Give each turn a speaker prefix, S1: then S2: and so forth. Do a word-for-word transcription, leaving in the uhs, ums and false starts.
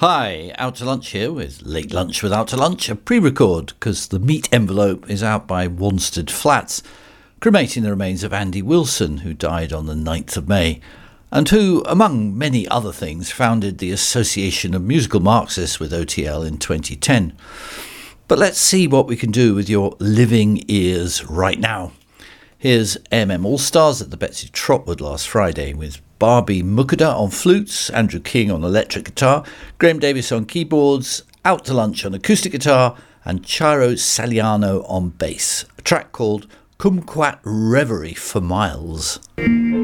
S1: Hi, Out to Lunch here with Late Lunch with Out to Lunch, a pre-record because the meat envelope is out by Wanstead Flats, cremating the remains of Andy Wilson, who died on the ninth of May, and who, among many other things, founded the Association of Musical Marxists with O T L in twenty ten. But let's see what we can do with your living ears right now. Here's A M M All-Stars at the Betsy Trotwood last Friday with Barbie Mukada on flutes, Andrew King on electric guitar, Graham Davis on keyboards, Out to Lunch on acoustic guitar, and Chiro Saliano on bass. A track called Kumquat Reverie for Miles.